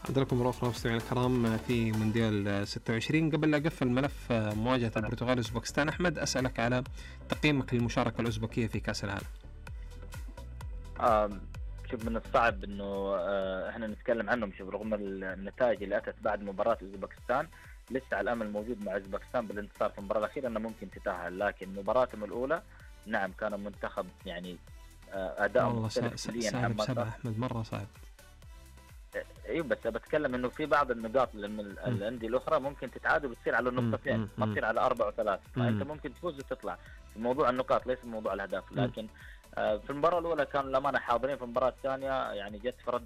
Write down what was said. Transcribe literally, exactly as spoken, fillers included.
أحد لكم مرة أخرى مستمعينا الكرام في مونديال ستة وعشرين. قبل لا أقفل ملف مواجهة البرتغال وأوزبكستان، أحمد أسألك على تقييمك للمشاركة الأوزبكية في كأس العالم. آه شوف، من الصعب إنه آه إحنا نتكلم عنهم. شوف، رغم النتائج اللي أتت بعد مباراة أوزبكستان، لسه الأمل موجود مع أوزبكستان بالانتصار في المباراة الأخيرة أنه ممكن تتأهل، لكن مباراتهم الأولى نعم كان منتخب يعني آه أداء مختلف كليا عن صعب سبعة أحمد، مرة صعب. ايوه، بس بتكلم انه في بعض النقاط لان الانديه الاخرى ممكن تتعادل وتصير على النقطتين، ما تصير على اربع وثلاث، فانت ممكن تفوز وتطلع. في موضوع النقاط ليس موضوع الاهداف. لكن آه في المباراه الاولى كانوا للامانه حاضرين، في المباراه الثانيه يعني جت في رده